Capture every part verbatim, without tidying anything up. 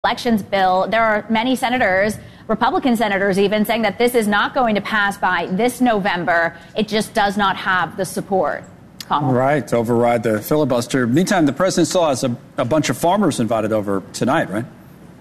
elections bill. There are many senators, Republican senators even, saying that this is not going to pass by this November. It just does not have the support. Connell. Right, to override the filibuster. Meantime, the president still has a, a bunch of farmers invited over tonight, right?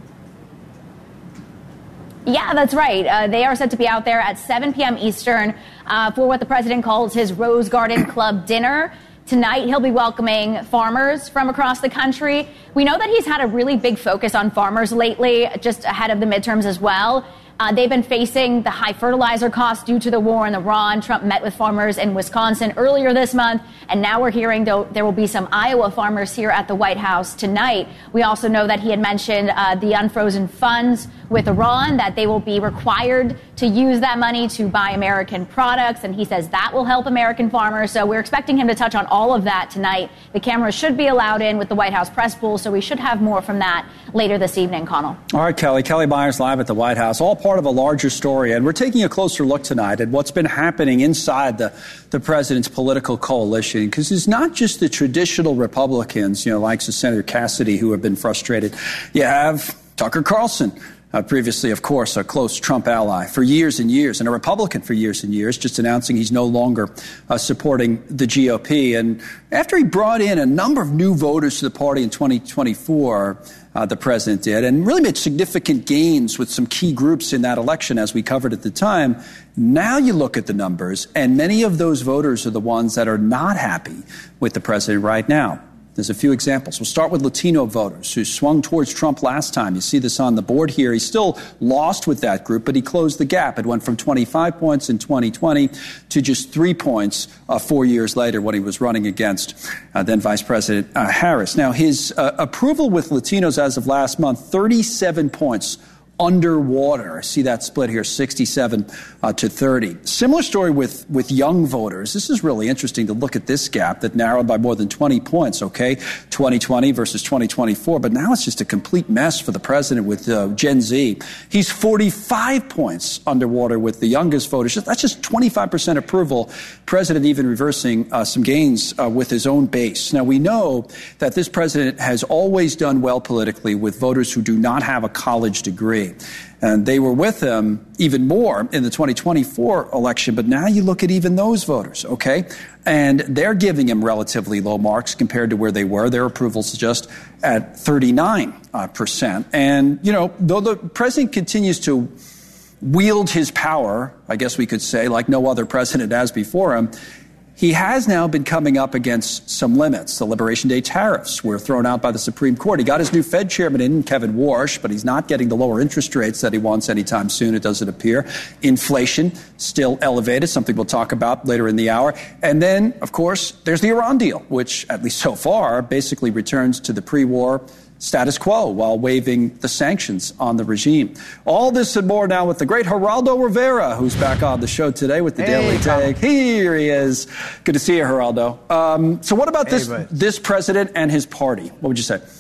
Yeah, that's right. Uh, they are set to be out there at seven p.m. Eastern uh, for what the president calls his Rose Garden Club dinner. Tonight, he'll be welcoming farmers from across the country. We know that he's had a really big focus on farmers lately, just ahead of the midterms as well. Uh, they've been facing the high fertilizer costs due to the war in Iran. Trump met with farmers in Wisconsin earlier this month, and now we're hearing though there will be some Iowa farmers here at the White House tonight. We also know that he had mentioned uh, the unfrozen funds with Iran, that they will be required to use that money to buy American products, and he says that will help American farmers. So we're expecting him to touch on all of that tonight. The cameras should be allowed in with the White House press pool, so we should have more from that later this evening, Connell. All right, Kelly. Kelly Myers live at the White House, all part of a larger story, and we're taking a closer look tonight at what's been happening inside the, the president's political coalition, because it's not just the traditional Republicans, you know, like Senator Cassidy, who have been frustrated. You have Tucker Carlson, Uh, previously, of course, a close Trump ally for years and years, and a Republican for years and years, just announcing he's no longer uh, supporting the G O P. And after he brought in a number of new voters to the party in twenty twenty-four, uh, the president did, and really made significant gains with some key groups in that election, as we covered at the time. Now you look at the numbers, and many of those voters are the ones that are not happy with the president right now. There's a few examples. We'll start with Latino voters who swung towards Trump last time. You see this on the board here. He still lost with that group, but he closed the gap. It went from twenty-five points in twenty twenty to just three points uh, four years later when he was running against uh, then Vice President uh, Harris. Now, his uh, approval with Latinos as of last month, thirty-seven points underwater. I see that split here, sixty-seven uh, to thirty. Similar story with, with young voters. This is really interesting to look at this gap that narrowed by more than twenty points, okay? twenty twenty versus twenty twenty-four. But now it's just a complete mess for the president with uh, Gen Z. He's forty-five points underwater with the youngest voters. That's just twenty-five percent approval. President even reversing uh, some gains uh, with his own base. Now, we know that this president has always done well politically with voters who do not have a college degree. And they were with him even more in the twenty twenty-four election. But now you look at even those voters, okay? And they're giving him relatively low marks compared to where they were. Their approval's just at thirty-nine percent. And, you know, though the president continues to wield his power, I guess we could say, like no other president has before him, he has now been coming up against some limits. The Liberation Day tariffs were thrown out by the Supreme Court. He got his new Fed chairman in, Kevin Warsh, but he's not getting the lower interest rates that he wants anytime soon, it doesn't appear. Inflation still elevated, something we'll talk about later in the hour. And then, of course, there's the Iran deal, which, at least so far, basically returns to the pre-war status quo while waiving the sanctions on the regime. All this and more now with the great Geraldo Rivera, who's back on the show today with the hey, Daily Take. Here he is. Good to see you, Geraldo. Um, so what about hey, this buddy. this president and his party? What would you say?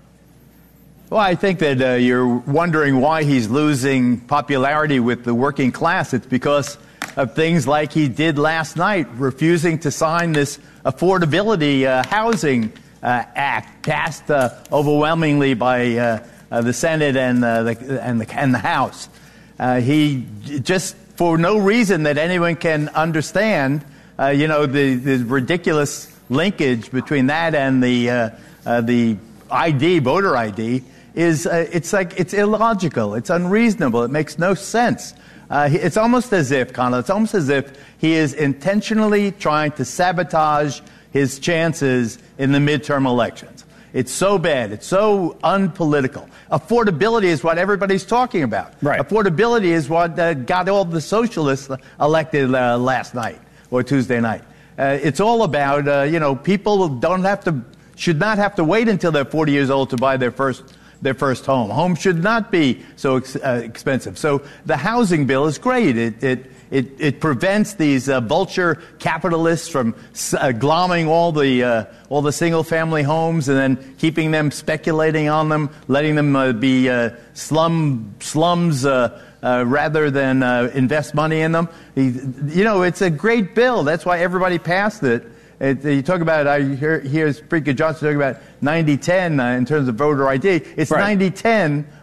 Well, I think that uh, you're wondering why he's losing popularity with the working class. It's because of things like he did last night, refusing to sign this affordability uh, housing Uh, act passed uh, overwhelmingly by uh, uh, the Senate and, uh, the, and, the, and the House. Uh, he just, for no reason that anyone can understand, uh, you know, the, the ridiculous linkage between that and the uh, uh, the I D, voter I D, is uh, it's like it's illogical, it's unreasonable, it makes no sense. Uh, it's almost as if, Connell, it's almost as if he is intentionally trying to sabotage his chances in the midterm elections. It's so bad. It's so unpolitical. Affordability is what everybody's talking about. Right. Affordability is what uh, got all the socialists elected uh, last night or Tuesday night. Uh, it's all about, uh, you know, people don't have to, should not have to wait until they're forty years old to buy their first their first home. Home should not be so ex- uh, expensive. So the housing bill is great. It it it, it prevents these uh, vulture capitalists from uh, glomming all the uh, all the single family homes and then keeping them speculating on them, letting them uh, be uh, slum slums uh, uh, rather than uh, invest money in them. You know, it's a great bill. That's why everybody passed it. It, you talk about, I hear, hear Speaker Johnson talking about ninety ten uh, in terms of voter I D. It's right. ninety ten